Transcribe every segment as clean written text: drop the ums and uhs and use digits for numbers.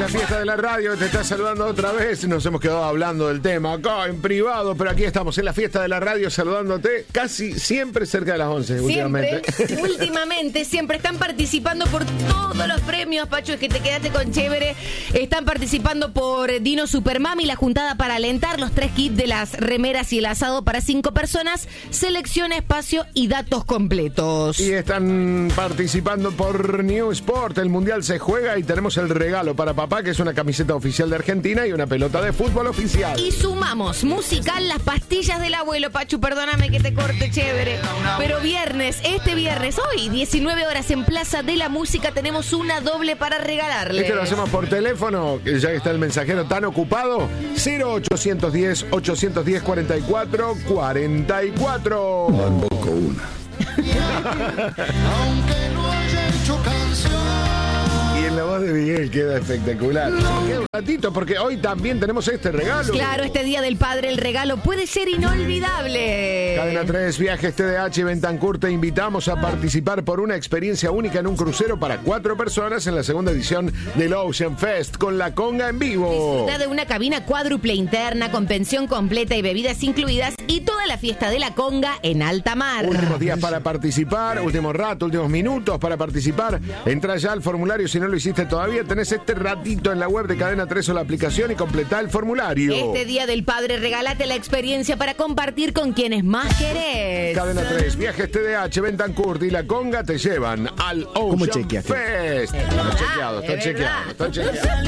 fiesta de la radio, te está saludando otra vez. Nos hemos quedado hablando del tema acá en privado, pero aquí estamos en la fiesta de la radio saludándote casi siempre cerca de las 11 últimamente. Últimamente siempre están participando por todos los premios, Pacho, es que te quedaste con chévere. Están participando por Dino Supermami, la juntada para alentar, los 3 kits de las remeras y el asado para 5 personas, selección, espacio y datos completos. Y están participando por New Sport, el Mundial se juega y tenemos el regalo para papá, que es una camiseta oficial de Argentina y una pelota de fútbol oficial. Y sumamos musical, las pastillas del abuelo, Pachu, perdóname que te corte, chévere. Pero viernes, este viernes, hoy, 19 horas en Plaza de la Música, tenemos una doble para regalarles. Este lo hacemos por teléfono, que ya está el mensajero tan ocupado. 0810-810-4444. Tampoco una. Aunque no haya hecho canción. Y en la voz de Miguel queda espectacular. Se queda un ratito porque hoy también tenemos este regalo. Claro, este Día del Padre el regalo puede ser inolvidable. Cadena 3, Viajes TDH Bentancur, te invitamos a participar por una experiencia única en un crucero para 4 personas en la segunda edición del Ocean Fest con la conga en vivo. Disfruta de una cabina cuádruple interna con pensión completa y bebidas incluidas y toda la fiesta de la conga en alta mar. Últimos días para participar, último rato, últimos minutos para participar. Entra ya al formulario si no lo hiciste todavía, tenés este ratito en la web de Cadena 3 o la aplicación y completá el formulario. Este Día del Padre regálate la experiencia para compartir con quienes más querés. Cadena 3, Viajes TDH, Bentancur y la conga te llevan al Ocean Fest. Está chequeado, está chequeado, está chequeado.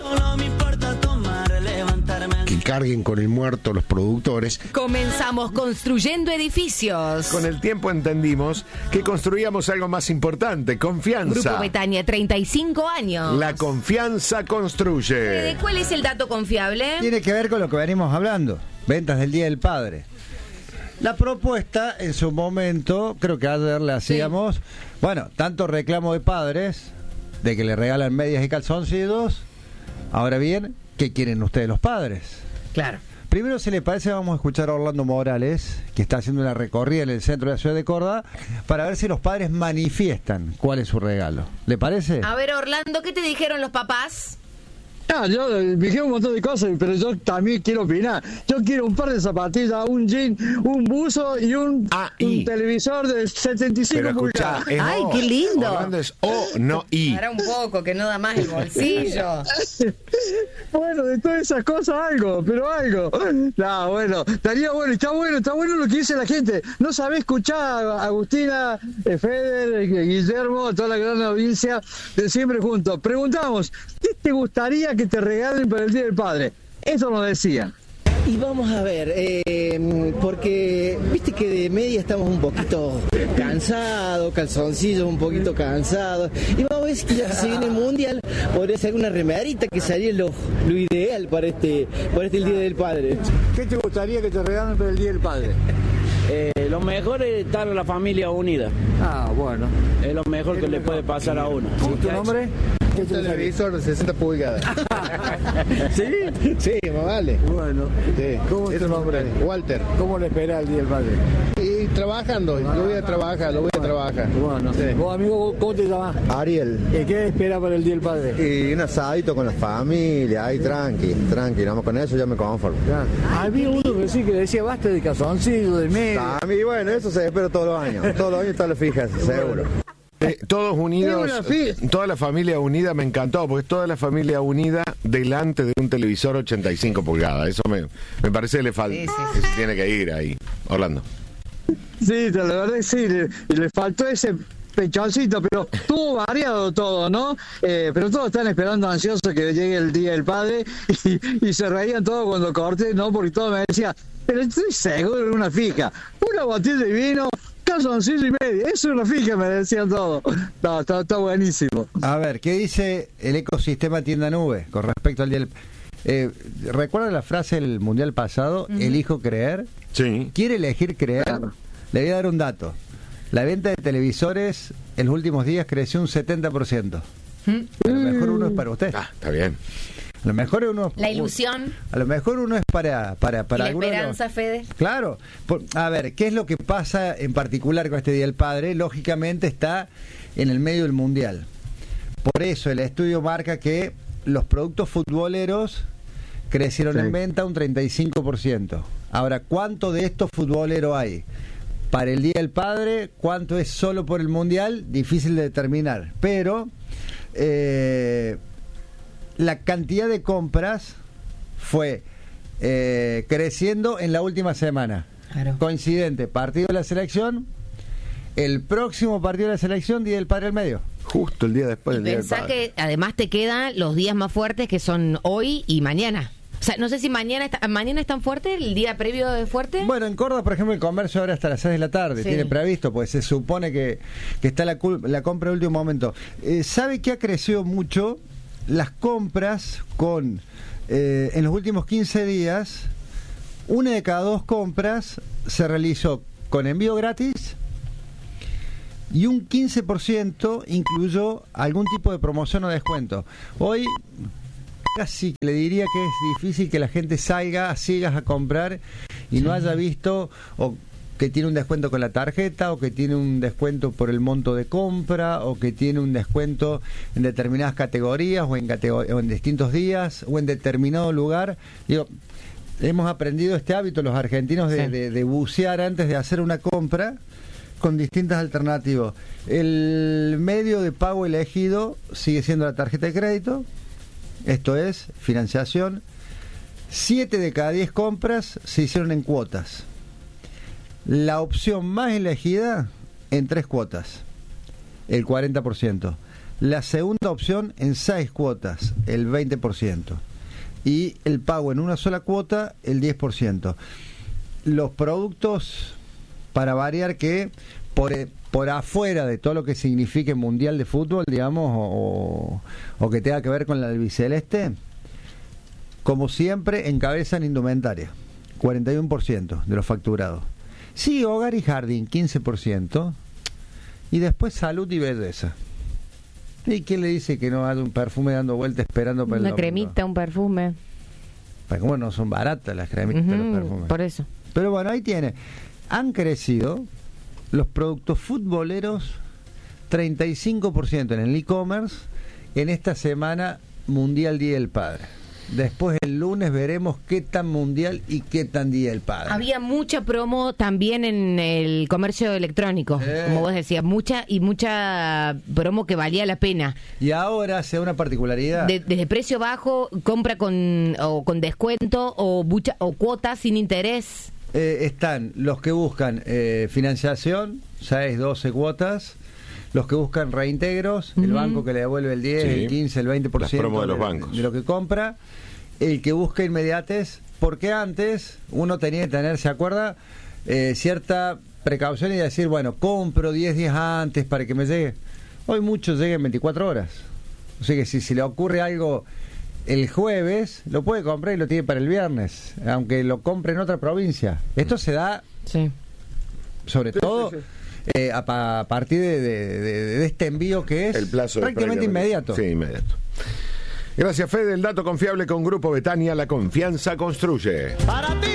Que carguen con el muerto los productores. Comenzamos construyendo edificios. Con el tiempo entendimos que construíamos algo más importante, confianza. Grupo Betania, 35 años. La confianza construye. ¿Cuál es el dato confiable? Tiene que ver con lo que venimos hablando, ventas del Día del Padre. La propuesta en su momento, creo que ayer le hacíamos, bueno, tanto reclamo de padres, de que le regalan medias y calzoncillos. Ahora bien, ¿qué quieren ustedes los padres? Claro. Primero, si le parece, vamos a escuchar a Orlando Morales, que está haciendo una recorrida en el centro de la ciudad de Córdoba, para ver si los padres manifiestan cuál es su regalo. ¿Le parece? A ver, Orlando, ¿qué te dijeron los papás? Yo me dijeron un montón de cosas, pero yo también quiero opinar. Yo quiero un par de zapatillas, un jean, un buzo y un televisor de 75 pulgadas. ¡Ay, qué lindo! Orlando es O, no I. Para un poco, que no da más el bolsillo. Bueno, de todas esas cosas algo, pero algo. No, bueno, estaría bueno, está bueno lo que dice la gente. No sabés escuchar a Agustina, Feder, Guillermo, toda la gran audiencia de Siempre Juntos. Preguntamos, ¿qué te gustaría que te regalen para el Día del Padre? Eso nos decían. Y vamos a ver, porque viste que de media estamos un poquito cansados, calzoncillos un poquito cansados, y vamos a ver si ya se viene el Mundial, podría ser una remerita que sería lo ideal para este el Día del Padre. ¿Qué te gustaría que te regalen para el Día del Padre? Lo mejor es estar la familia unida. Ah, bueno. Es lo mejor que le puede pasar a uno. ¿Tu nombre? Un televisor de 60 pulgadas. ¿Sí? Sí, más vale. Bueno. Sí. ¿Cómo es tu nombre? Walter. ¿Cómo le espera el Día del Padre? Y trabajando, lo voy a trabajar. Bueno. Sí. ¿Vos, amigo, cómo te llamas? Ariel. ¿Qué espera para el Día del Padre? Y un asadito con la familia, ahí tranqui, nada más con eso ya me conformo. Había uno que sí que decía basta de calzoncillo, de medio. A mí, bueno, eso se espera todos los años está la fija, seguro. Todos unidos, toda la familia unida, me encantó, porque es toda la familia unida delante de un televisor 85 pulgadas. Eso me parece que le falta, que se tiene que ir ahí. Orlando. Sí, la verdad que sí, le faltó ese pechoncito, pero estuvo variado todo, ¿no? Pero todos están esperando ansiosos que llegue el Día del Padre y se reían todos cuando corté, ¿no? Porque todos me decían, pero estoy seguro de una fija, una botella de vino, calzoncillo y medio, eso es una fija, me decían todos. No, está buenísimo. A ver, ¿qué dice el ecosistema Tienda Nube con respecto al Día del ¿recuerda la frase del Mundial pasado? Elijo creer. Sí. ¿Quiere elegir creer? Claro. Le voy a dar un dato. La venta de televisores en los últimos días creció un 70%. A lo mejor uno es para usted. Está bien. A lo mejor uno, la ilusión. A lo mejor uno es para la esperanza, Fede. Claro. A ver, ¿qué es lo que pasa en particular con este Día del Padre? Lógicamente está en el medio del Mundial. Por eso el estudio marca que los productos futboleros crecieron en venta un 35%. Ahora, ¿cuánto de estos futboleros hay para el Día del Padre? ¿Cuánto es solo por el Mundial? Difícil de determinar. Pero la cantidad de compras fue creciendo en la última semana. Claro. Coincidente, partido de la selección, el próximo partido de la selección, Día del Padre al medio. Justo el día después del Día del Padre. Pensá que además te quedan los días más fuertes, que son hoy y mañana. O sea, no sé si mañana es tan fuerte, el día previo es fuerte. Bueno, en Córdoba, por ejemplo, el comercio ahora hasta las 6 de la tarde, tiene previsto, pues se supone que está la compra de último momento. ¿Sabe que ha crecido mucho las compras con, en los últimos 15 días, una de cada 2 compras se realizó con envío gratis y un 15% incluyó algún tipo de promoción o descuento? Hoy casi le diría que es difícil que la gente salga a ciegas a comprar y no haya visto o que tiene un descuento con la tarjeta, o que tiene un descuento por el monto de compra, o que tiene un descuento en determinadas categorías, o en distintos días, o en determinado lugar. Digo, hemos aprendido este hábito los argentinos de bucear antes de hacer una compra con distintas alternativas. El medio de pago elegido sigue siendo la tarjeta de crédito. Esto es financiación. 7 de cada 10 compras se hicieron en cuotas. La opción más elegida en 3 cuotas, el 40%. La segunda opción en 6 cuotas, el 20%. Y el pago en una sola cuota, el 10%. Los productos, para variar, que por afuera de todo lo que signifique Mundial de Fútbol, digamos, o que tenga que ver con la albiceleste, como siempre, encabezan indumentaria, 41% de los facturados. Sí, hogar y jardín, 15%. Y después salud y belleza. ¿Y quién le dice que no hay un perfume dando vuelta esperando para una cremita, un perfume? Pues como no son baratas las cremitas, los perfumes. Por eso. Pero bueno, ahí tiene. Han crecido los productos futboleros 35% en el e-commerce en esta semana Mundial Día del Padre. Después el lunes veremos qué tan mundial y qué tan Día del Padre. Había mucha promo también en el comercio electrónico, como vos decías, mucha promo que valía la pena. Y ahora se da una particularidad. Desde precio bajo, compra con descuento o cuotas sin interés. Están los que buscan financiación, 6, 12 cuotas. Los que buscan reintegros, el banco que le devuelve el 10, el 15, el 20% las promos de los bancos. De lo que compra. El que busca inmediatez, porque antes uno tenía que tener, ¿se acuerda? Cierta precaución y decir, bueno, compro 10 días antes para que me llegue. Hoy muchos llegan en 24 horas. O sea que si le ocurre algo el jueves, lo puede comprar y lo tiene para el viernes, aunque lo compre en otra provincia. Esto se da sobre todo... a partir de este envío que es el plazo prácticamente inmediato. Sí, inmediato. Gracias, Fede. El dato confiable con Grupo Betania, la confianza construye. Para ti.